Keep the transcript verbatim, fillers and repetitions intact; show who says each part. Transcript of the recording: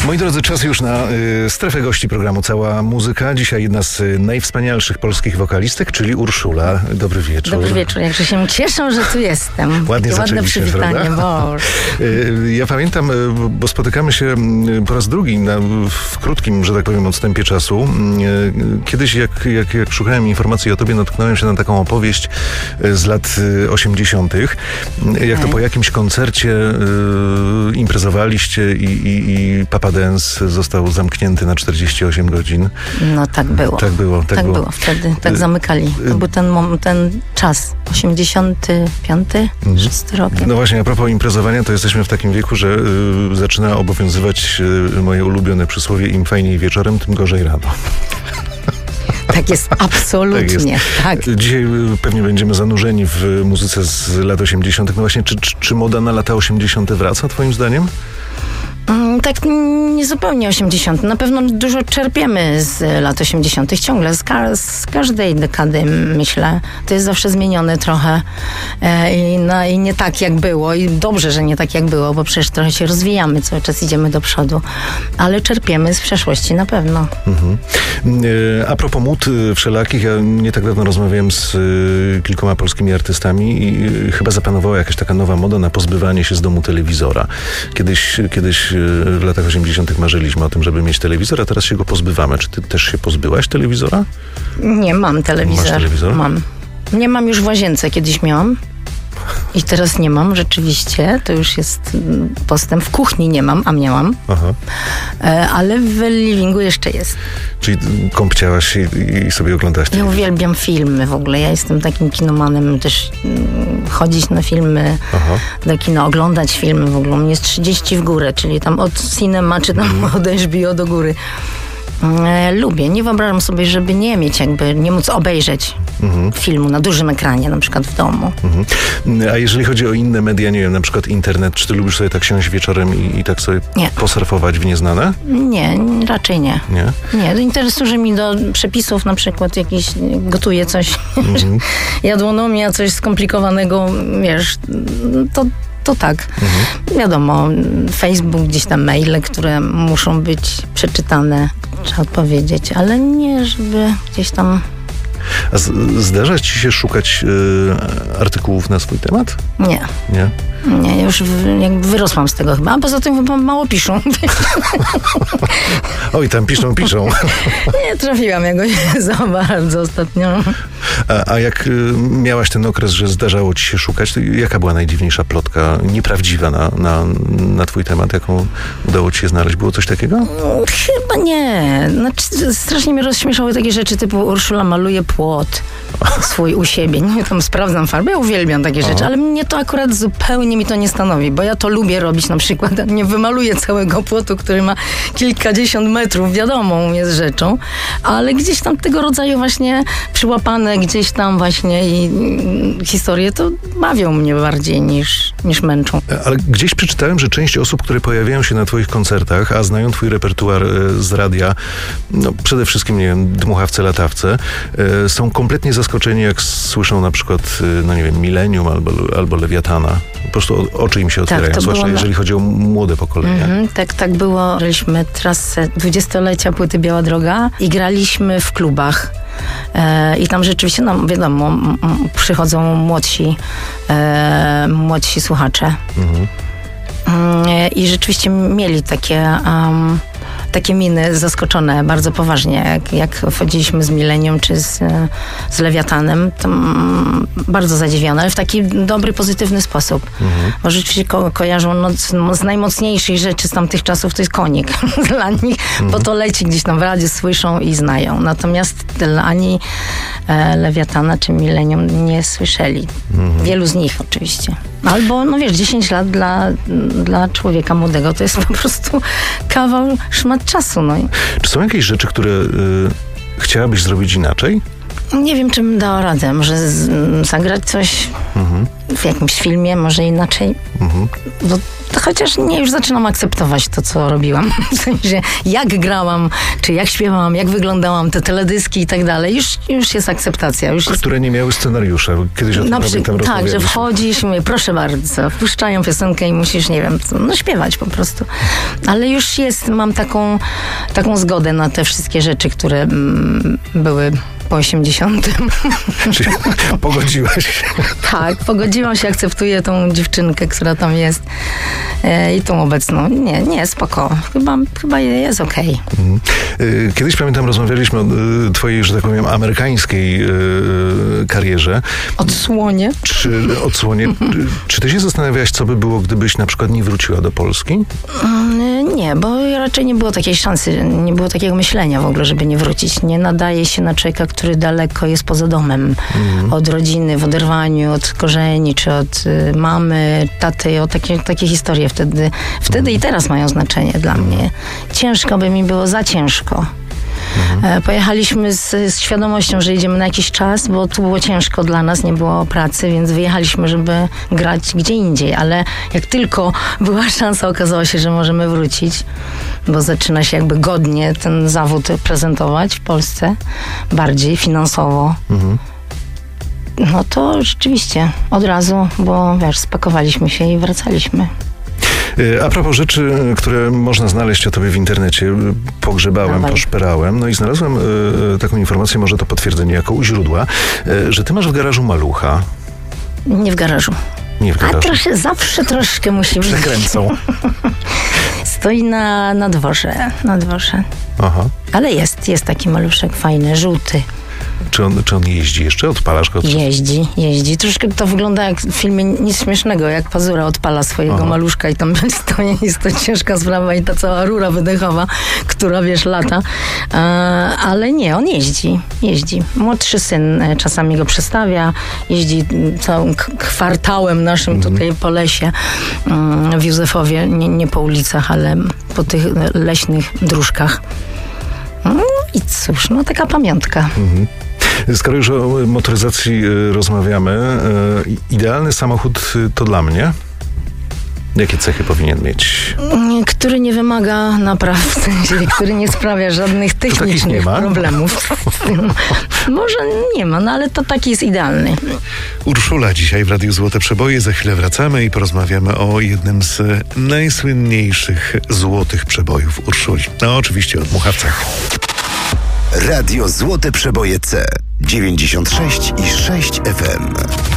Speaker 1: Moi drodzy, czas już na y, strefę gości programu Cała Muzyka. Dzisiaj jedna z y, najwspanialszych polskich wokalistek, czyli Urszula. Dobry wieczór.
Speaker 2: Dobry wieczór. Jakże się cieszę, że tu jestem.
Speaker 1: Ładnie
Speaker 2: Takie ładne przywitanie.
Speaker 1: Y, ja pamiętam, y, bo spotykamy się y, po raz drugi na, w krótkim, że tak powiem, odstępie czasu. Y, kiedyś, jak, jak, jak szukałem informacji o tobie, natknąłem się na taką opowieść y, z lat y, osiemdziesiątych. Y, jak to po jakimś koncercie y, imprezowaliście i, i, i Papa Dance został zamknięty na czterdzieści osiem godzin.
Speaker 2: No tak było.
Speaker 1: Tak było. Tak,
Speaker 2: tak
Speaker 1: było.
Speaker 2: było wtedy. Tak zamykali. To był ten, ten czas. osiemdziesiąty piąty, szósty rok.
Speaker 1: No właśnie, a propos imprezowania, to jesteśmy w takim wieku, że y, zaczyna obowiązywać y, moje ulubione przysłowie: im fajniej wieczorem, tym gorzej rano.
Speaker 2: Tak jest, absolutnie. Tak jest.
Speaker 1: Tak. Dzisiaj pewnie będziemy zanurzeni w muzyce z lat osiemdziesiątych. No właśnie, czy, czy, czy moda na lata osiemdziesiąte wraca, twoim zdaniem?
Speaker 2: Tak niezupełnie osiemdziesiąte. Na pewno dużo czerpiemy z lat osiemdziesiątych. Ciągle, z, ka- z każdej dekady, myślę. To jest zawsze zmienione trochę e, i, no, i nie tak jak było. I dobrze, że nie tak jak było, bo przecież trochę się rozwijamy, cały czas idziemy do przodu. Ale czerpiemy z przeszłości na pewno.
Speaker 1: Mhm. E, a propos mód wszelakich, ja nie tak dawno rozmawiałem z e, kilkoma polskimi artystami i e, chyba zapanowała jakaś taka nowa moda na pozbywanie się z domu telewizora. Kiedyś, kiedyś w latach osiemdziesiątych marzyliśmy o tym, żeby mieć telewizor, a teraz się go pozbywamy. Czy ty też się pozbyłaś telewizora?
Speaker 2: Nie, mam telewizor.
Speaker 1: Masz telewizor? Mam.
Speaker 2: Nie mam już w łazience, kiedyś miałam. I teraz nie mam, rzeczywiście. To już jest postęp. W kuchni nie mam, a miałam. Aha. Ale w livingu jeszcze jest.
Speaker 1: Czyli kąpciałaś się i sobie oglądałaś telewizor?
Speaker 2: Ja uwielbiam filmy w ogóle. Ja jestem takim kinomanem. Też chodzić na filmy, Aha. do kina, oglądać filmy w ogóle. Mnie jest trzydzieści w górę, czyli tam od cinema, czy tam mm. od H B O do góry. Lubię. Nie wyobrażam sobie, żeby nie mieć jakby, nie móc obejrzeć mhm. filmu na dużym ekranie, na przykład w domu. Mhm.
Speaker 1: A jeżeli chodzi o inne media, nie wiem, na przykład internet, czy ty lubisz sobie tak siąść wieczorem i, i tak sobie nie. posurfować w nieznane?
Speaker 2: Nie, raczej nie.
Speaker 1: Nie?
Speaker 2: Nie, internet służy mi do przepisów, na przykład jakieś, gotuję coś, mhm. jadłonomia, coś skomplikowanego, wiesz, to To tak. Mhm. Wiadomo, Facebook, gdzieś tam maile, które muszą być przeczytane, trzeba odpowiedzieć, ale nie, żeby gdzieś tam...
Speaker 1: A z- zdarza ci się szukać y, artykułów na swój temat?
Speaker 2: Nie.
Speaker 1: Nie?
Speaker 2: Nie, ja już w, jakby wyrosłam z tego chyba, a poza tym chyba mało piszą.
Speaker 1: Oj, tam piszą, piszą.
Speaker 2: Nie trafiłam jakoś za bardzo ostatnio.
Speaker 1: A, a jak y, miałaś ten okres, że zdarzało ci się szukać, to jaka była najdziwniejsza plotka, nieprawdziwa na, na, na twój temat, jaką udało ci się znaleźć? Było coś takiego?
Speaker 2: Chyba nie. Znaczy, strasznie mnie rozśmieszały takie rzeczy typu Urszula maluje płot swój u siebie. Nie, tam sprawdzam farbę, ja uwielbiam takie rzeczy, ale mnie to akurat zupełnie mi to nie stanowi, bo ja to lubię robić na przykład. Nie wymaluję całego płotu, który ma kilkadziesiąt metrów, wiadomą jest rzeczą, ale gdzieś tam tego rodzaju właśnie przyłapane gdzieś tam właśnie i historie to bawią mnie bardziej niż, niż męczą.
Speaker 1: Ale gdzieś przeczytałem, że część osób, które pojawiają się na twoich koncertach, a znają twój repertuar z radia, no przede wszystkim, nie wiem, dmuchawce, latawce, są kompletnie zaskoczeni, jak słyszą na przykład, no nie wiem, Millennium albo, albo Lewiatana. Po prostu oczy im się otwierają, tak, zwłaszcza jeżeli chodzi o młode pokolenia. Mm-hmm,
Speaker 2: tak, tak było. Graliśmy trasę dwudziestolecia płyty Biała Droga i graliśmy w klubach. E, I tam rzeczywiście, no wiadomo, m, m, przychodzą młodsi, e, młodsi słuchacze. Mm-hmm. E, I rzeczywiście mieli takie... Um, takie miny zaskoczone bardzo poważnie, jak, jak wchodziliśmy z Millennium czy z, z Lewiatanem, to mm, bardzo zadziwione, ale w taki dobry, pozytywny sposób. Mhm. Bo rzeczywiście ko- kojarzą no, z, z najmocniejszych rzeczy z tamtych czasów, to jest konik dla nich, mhm. bo to leci gdzieś tam w radzie, słyszą i znają. Natomiast ani e, Lewiatana czy Millennium nie słyszeli. Mhm. Wielu z nich oczywiście. Albo, no wiesz, dziesięć lat dla, dla człowieka młodego to jest po prostu kawał szmat czasu. No.
Speaker 1: Czy są jakieś rzeczy, które y, chciałabyś zrobić inaczej?
Speaker 2: Nie wiem, czy bym dała radę. Może z, zagrać coś mhm. w jakimś filmie, może inaczej. Mhm. Bo to chociaż nie, już zaczynam akceptować to, co robiłam. W sensie, jak grałam, czy jak śpiewałam, jak wyglądałam, te teledyski i tak dalej. Już, już jest akceptacja. Już
Speaker 1: Które
Speaker 2: jest...
Speaker 1: nie miały scenariusza. Kiedyś o tym
Speaker 2: Na
Speaker 1: pamiętam,
Speaker 2: tak, że wchodzisz i mówię, proszę bardzo, wpuszczają piosenkę i musisz, nie wiem, no śpiewać po prostu. Ale już jest, mam taką, taką zgodę na te wszystkie rzeczy, które mm, były po osiemdziesiątym.
Speaker 1: Czyli pogodziłaś się.
Speaker 2: Tak, pogodziłam się, akceptuję tą dziewczynkę, która tam jest e, i tą obecną. Nie, nie, spoko. Chyba, chyba jest okej. Okay.
Speaker 1: Mhm. Kiedyś, pamiętam, rozmawialiśmy o twojej, że tak powiem, amerykańskiej yy, karierze.
Speaker 2: Odsłonie.
Speaker 1: Czy, odsłonie. Czy ty się zastanawiałaś, co by było, gdybyś na przykład nie wróciła do Polski?
Speaker 2: Nie, bo raczej nie było takiej szansy, nie było takiego myślenia w ogóle, żeby nie wrócić. Nie nadaje się na człowieka, który daleko jest poza domem. Mhm. Od rodziny, w oderwaniu, od korzeni, czy od y, mamy, taty. O takie, takie historie wtedy, wtedy mhm. i teraz mają znaczenie dla mhm. mnie. Ciężko by mi było, za ciężko. Mhm. Pojechaliśmy z, z świadomością, że idziemy na jakiś czas, bo tu było ciężko dla nas, nie było pracy, więc wyjechaliśmy, żeby grać gdzie indziej, ale jak tylko była szansa, okazało się, że możemy wrócić, bo zaczyna się jakby godnie ten zawód prezentować w Polsce, bardziej finansowo. Mhm. No to rzeczywiście od razu, bo wiesz, spakowaliśmy się i wracaliśmy.
Speaker 1: A propos rzeczy, które można znaleźć o tobie w internecie, pogrzebałem, Dawaj. poszperałem, no i znalazłem y, taką informację, może to potwierdzenie jako u źródła, y, że ty masz w garażu malucha.
Speaker 2: Nie w garażu.
Speaker 1: Nie w garażu.
Speaker 2: A trosze, zawsze troszkę musi być.
Speaker 1: Przekręcą.
Speaker 2: Stoi na, na dworze, na dworze. Aha. Ale jest, jest taki maluszek fajny, żółty.
Speaker 1: Czy on, czy on jeździ jeszcze? Odpalasz go?
Speaker 2: Jeździ, jeździ. Troszkę to wygląda jak w filmie, nic śmiesznego, jak Pazura odpala swojego Aha. maluszka i tam stoi, jest to ciężka sprawa i ta cała rura wydechowa, która, wiesz, lata. E, ale nie, on jeździ, jeździ. Młodszy syn czasami go przestawia, jeździ całym kwartałem naszym mhm. tutaj po lesie w Józefowie, nie, nie po ulicach, ale po tych leśnych dróżkach. No i cóż, no taka pamiątka. Mhm.
Speaker 1: Skoro już o motoryzacji y, rozmawiamy, y, idealny samochód y, to dla mnie. Jakie cechy powinien mieć?
Speaker 2: Który nie wymaga napraw, w sensie, który nie sprawia żadnych technicznych problemów. Może nie ma, no ale to taki jest idealny.
Speaker 1: Urszula dzisiaj w Radiu Złote Przeboje. Za chwilę wracamy i porozmawiamy o jednym z najsłynniejszych złotych przebojów Urszuli. No oczywiście o dmuchawcach.
Speaker 3: Radio Złote Przeboje C dziewięćdziesiąt sześć i sześć F M.